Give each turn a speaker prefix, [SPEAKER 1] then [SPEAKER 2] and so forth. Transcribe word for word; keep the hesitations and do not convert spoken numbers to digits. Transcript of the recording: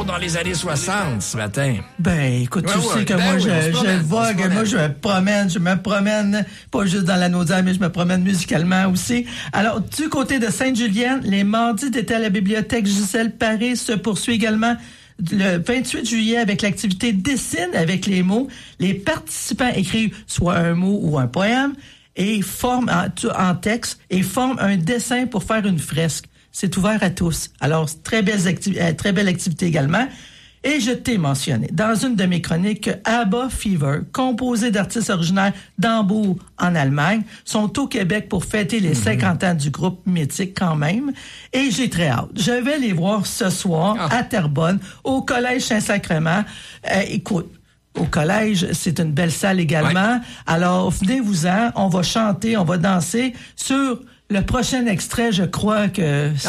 [SPEAKER 1] retour dans les années soixante ce matin.
[SPEAKER 2] Ben, écoute,
[SPEAKER 1] Ouais,
[SPEAKER 2] tu
[SPEAKER 1] ouais,
[SPEAKER 2] sais que
[SPEAKER 1] ben
[SPEAKER 2] moi,
[SPEAKER 1] oui,
[SPEAKER 2] je,
[SPEAKER 1] on se
[SPEAKER 2] je
[SPEAKER 1] promène, on se
[SPEAKER 2] vogue,
[SPEAKER 1] promène.
[SPEAKER 2] moi, je me promène, je me promène, pas juste dans la Naudière, mais je me promène musicalement aussi. Alors, du côté de Sainte-Julienne, les mardis d'été à la bibliothèque Gisèle Paré se poursuit également le vingt-huit juillet avec l'activité Dessine avec les mots. Les participants écrivent soit un mot ou un poème et forment en, en texte et forment un dessin pour faire une fresque. C'est ouvert à tous. Alors, très belle, acti- très belle activité également. Et je t'ai mentionné dans une de mes chroniques que ABBA Fever, composé d'artistes originaires d'Hambourg en Allemagne, sont au Québec pour fêter les mm-hmm. cinquante ans du groupe mythique quand même. Et j'ai très hâte. Je vais les voir ce soir ah. à Terrebonne, au Collège Saint-Sacrement. Euh, écoute, au collège, c'est une belle salle également. Ouais. Alors, venez-vous-en, on va chanter, on va danser sur le prochain extrait, je crois que